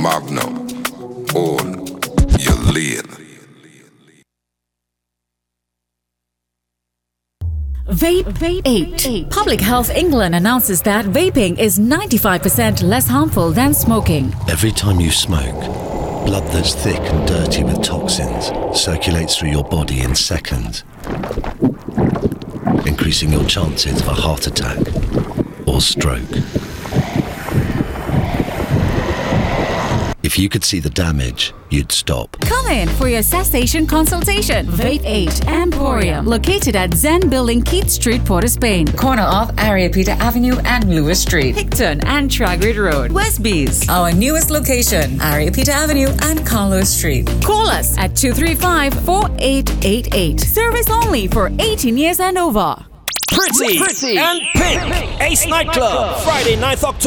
Magnum on your lane. Vape 8. Public Health England announces that vaping is 95% less harmful than smoking. Every time you smoke, blood that's thick and dirty with toxins circulates through your body in seconds, increasing your chances of a heart attack or stroke. If you could see the damage, you'd stop. Come in for your cessation consultation. Vape 8 Emporium, located at Zen Building, Keith Street, Port of Spain. Corner of Ariapita Avenue and Lewis Street. Picton and Tragrid Road, Westbees. Our newest location, Ariapita Avenue and Carlos Street. Call us at 235-4888. Service only for 18 years and over. Pretty and Pink, Ace Nightclub, Friday, 9th October.